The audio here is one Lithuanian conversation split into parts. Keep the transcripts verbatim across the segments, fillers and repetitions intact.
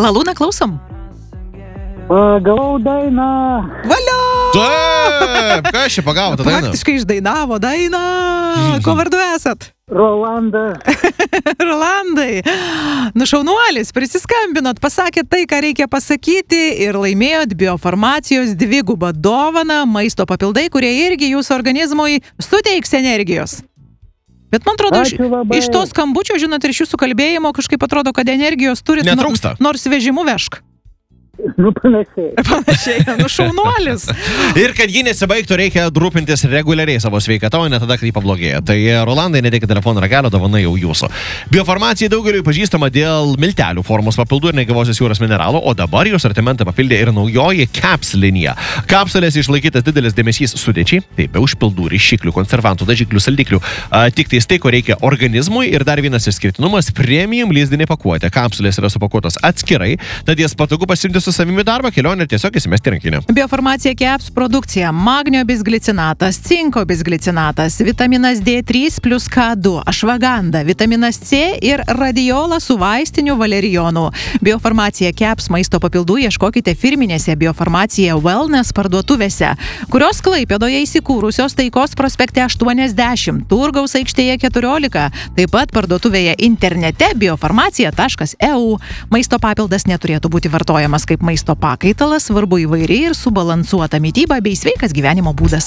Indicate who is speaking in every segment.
Speaker 1: Lalūna, klausom.
Speaker 2: Pagavau dainą.
Speaker 1: Valio!
Speaker 3: Taip, ką aš čia pagavo tą dainą?
Speaker 1: Praktiškai išdainavo dainą. Ko vardu esat?
Speaker 2: Rolandas.
Speaker 1: Rolandai. Nu, šaunuolis, prisiskambinot, pasakėt tai, ką reikia pasakyti ir laimėjot biofarmacijos dvigubą dovaną, maisto papildai, kurie irgi jūsų organizmui suteiks energijos. Bet man atrodo, iš, iš to skambučio, žinot, ir iš jūsų kalbėjimo kažkaip atrodo, kad energijos turit,
Speaker 3: netrūksta.
Speaker 1: Nors vežimu vežk.
Speaker 2: Nu, panašiai.
Speaker 1: Panašiai, nu šaunuolis.
Speaker 3: Ir kad ji nesibaigtų, reikia rūpintis reguliariai savo sveikatą, o ne tada, kai pablogėja. Tai Rolandai, nedėkit telefono ragelio, dovana jau jūsų. Biofarmacija daugeliui pažįstama dėl miltelių formos papildų ir negyvosios jūros mineralų, o dabar jų sortimentą papildė ir naujoji Caps linija. Kapsulės išlaikytas didelis dėmesys sudėčiai, tai be užpildų, ryšiklių, konservantų, dažiklių, saldiklių, a, tik tais tai, ko reikia organizmui. Ir dar vienas išskirtinumas – premium lizdinė pakuotė. Kapsulės yra supakuotos atskirai, tad jas patogu pasiimti su savimi darbą, kelionę ir tiesiog įsimesti rankinę.
Speaker 1: Biofarmacija Caps produkcija. Magnio bisglicinatas, cinko bisglicinatas, vitaminas D trys plus K du, ašvaganda, vitaminas C ir radiola su vaistiniu valerijonu. Biofarmacija Caps maisto papildų ieškokite firminėse Biofarmacija Wellness parduotuvėse, kurios Klaipėdoje įsikūrusios Taikos prospekte aštuoniasdešimt, Turgaus aikštėje keturiolika, taip pat parduotuvėje internete biofarmacija taškas e u. Maisto papildas neturėtų būti vartojamas kaip maisto pakaitalas, svarbu įvairiai ir subalansuota mityba bei sveikas gyvenimo būdas.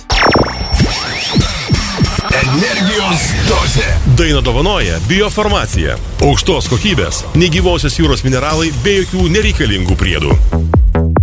Speaker 4: Energijos dozė. Dainą dovanoja Biofarmacija. Aukštos kokybės, negyvosios jūros mineralai be jokių nereikalingų priedų.